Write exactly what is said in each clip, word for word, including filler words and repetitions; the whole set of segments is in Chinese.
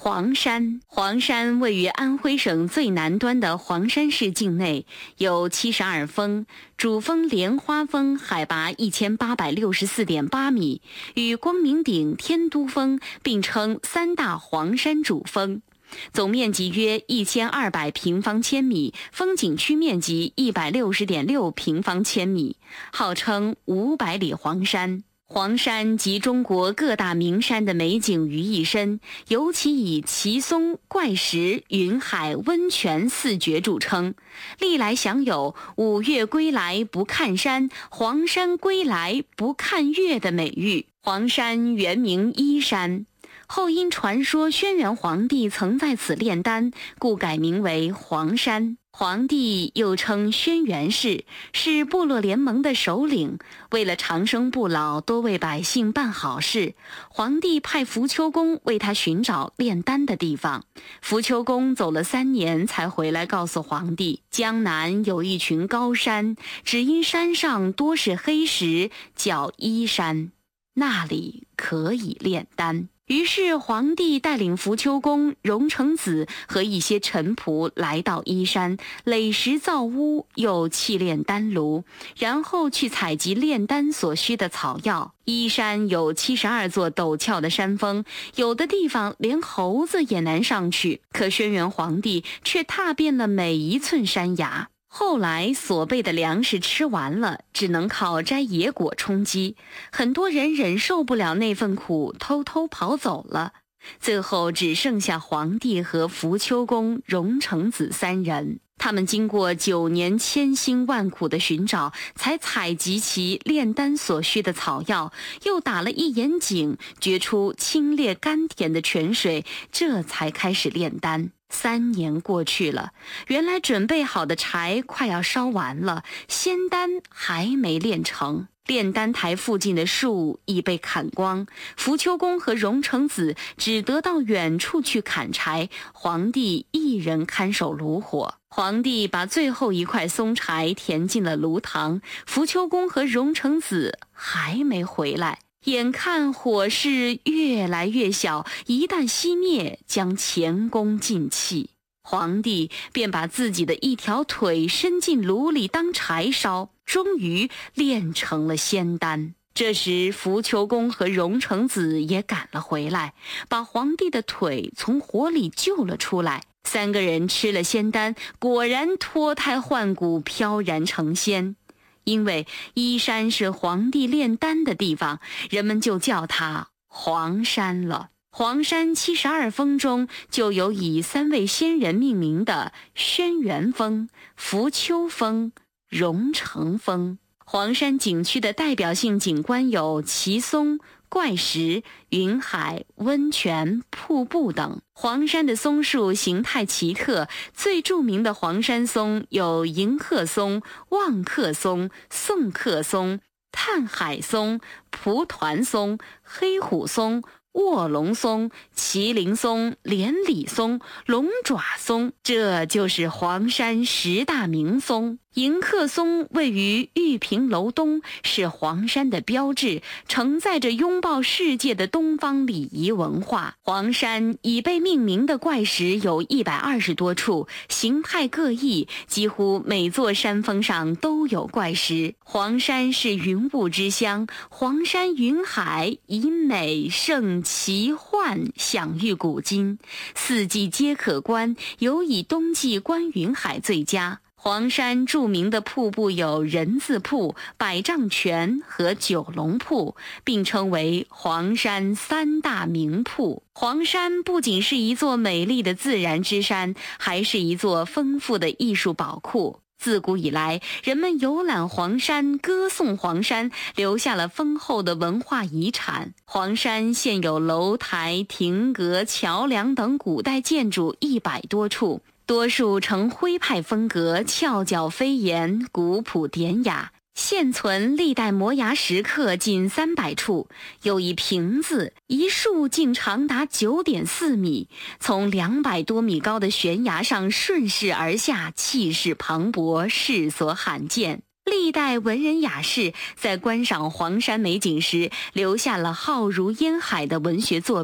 黄山，黄山位于安徽省最南端的黄山市境内，有七十二峰，主峰莲花峰海拔一千八百六十四点八米，与光明顶、天都峰并称三大黄山主峰。总面积约一千二百平方千米，风景区面积一百六十点六平方千米，号称五百里黄山。黄山集中国各大名山的美景于一身，尤其以奇松、怪石、云海、温泉四绝著称，历来享有五岳归来不看山，黄山归来不看岳的美誉。黄山原名依山，后因传说轩辕皇帝曾在此炼丹，故改名为黄山。皇帝又称轩辕氏，是部落联盟的首领。为了长生不老，多为百姓办好事，皇帝派扶丘公为他寻找炼丹的地方。扶丘公走了三年才回来告诉皇帝，江南有一群高山，只因山上多是黑石，叫依山，那里可以炼丹。于是皇帝带领扶丘公、荣成子和一些臣仆来到依山，垒石造屋，又砌炼丹炉，然后去采集炼丹所需的草药。依山有七十二座陡峭的山峰，有的地方连猴子也难上去，可轩辕皇帝却踏遍了每一寸山崖。后来所备的粮食吃完了，只能靠摘野果充饥，很多人忍受不了那份苦，偷偷跑走了。最后只剩下皇帝和扶丘公、荣成子三人。他们经过九年千辛万苦的寻找，才采集其炼丹所需的草药，又打了一眼井，掘出清冽甘甜的泉水，这才开始炼丹。三年过去了，原来准备好的柴快要烧完了，仙丹还没炼成。炼丹台附近的树已被砍光，扶丘公和荣成子只得到远处去砍柴，皇帝一人看守炉火。皇帝把最后一块松柴填进了炉膛，扶丘公和荣成子还没回来。眼看火势越来越小，一旦熄灭，将前功尽弃。皇帝便把自己的一条腿伸进炉里当柴烧，终于炼成了仙丹。这时扶丘公和荣成子也赶了回来，把皇帝的腿从火里救了出来。三个人吃了仙丹，果然脱胎换骨，飘然成仙。因为依山是皇帝炼丹的地方，人们就叫它黄山了。黄山七十二峰中就有以三位仙人命名的轩辕峰、扶丘峰、荣成峰。黄山景区的代表性景观有奇松、怪石、云海、温泉、瀑布等。黄山的松树形态奇特，最著名的黄山松有迎鹤松、望客松、宋客松、探海松、蒲团松、黑虎松、卧龙松、麒麟松、连理松、龙爪松，这就是黄山十大名松。迎客松位于玉屏楼东，是黄山的标志，承载着拥抱世界的东方礼仪文化。黄山已被命名的怪石有一百二十多处，形态各异，几乎每座山峰上都有怪石。黄山是云雾之乡，黄山云海以美胜奇幻享誉古今，四季皆可观，尤以冬季观云海最佳。黄山著名的瀑布有人字瀑、百丈泉和九龙瀑，并称为黄山三大名瀑。黄山不仅是一座美丽的自然之山，还是一座丰富的艺术宝库。自古以来，人们游览黄山，歌颂黄山，留下了丰厚的文化遗产。黄山现有楼台、亭阁、桥梁等古代建筑一百多处，多数呈徽派风格，翘角飞檐，古朴典雅。现存历代摩崖石刻近三百处，有一瓶子，一树竟长达九点四米，从两百多米高的悬崖上顺势而下，气势磅礴，世所罕见。历代文人雅士在观赏黄山美景时，留下了浩如烟海的文学作品。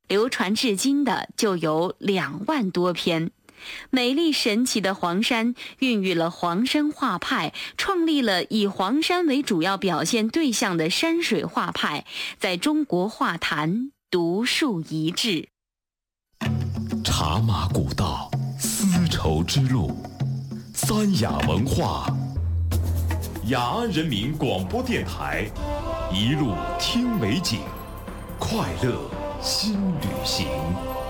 流传至今的就有两万多篇。美丽神奇的黄山孕育了黄山画派，创立了以黄山为主要表现对象的山水画派，在中国画坛独树一帜。 茶马古道，丝绸之路，三雅文化，雅安人民广播电台，一路听美景，快乐新旅行。